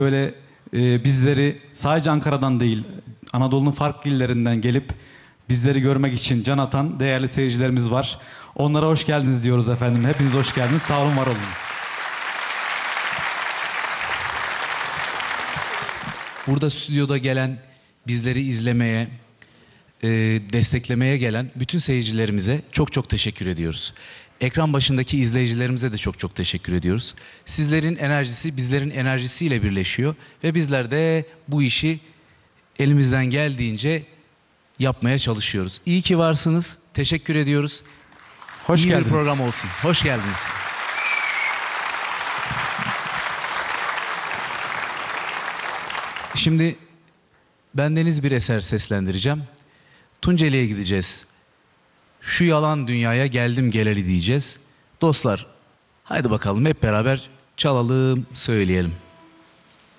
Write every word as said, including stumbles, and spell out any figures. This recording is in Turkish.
Böyle e, bizleri sadece Ankara'dan değil, Anadolu'nun farklı illerinden gelip bizleri görmek için can atan değerli seyircilerimiz var. Onlara hoş geldiniz diyoruz efendim. Hepiniz hoş geldiniz. Sağ olun, var olun. Burada stüdyoda gelen, bizleri izlemeye, e, desteklemeye gelen bütün seyircilerimize çok çok teşekkür ediyoruz. Ekran başındaki izleyicilerimize de çok çok teşekkür ediyoruz. Sizlerin enerjisi bizlerin enerjisiyle birleşiyor ve bizler de bu işi elimizden geldiğince yapmaya çalışıyoruz. İyi ki varsınız. Teşekkür ediyoruz. Hoş İyi geldiniz. bir program olsun. Hoş geldiniz. Şimdi bendeniz bir eser seslendireceğim. Tunceli'ye gideceğiz. Şu yalan dünyaya geldim geleli diyeceğiz. Dostlar, haydi bakalım hep beraber çalalım, söyleyelim.